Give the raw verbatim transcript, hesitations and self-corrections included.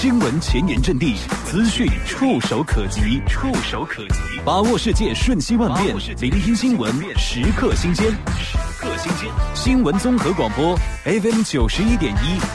新闻前沿阵地，资讯触手可及，触手可及。把握世界瞬息万变，聆听新闻时刻新鲜，时刻新鲜。新闻综合广播 F M 九十一点一。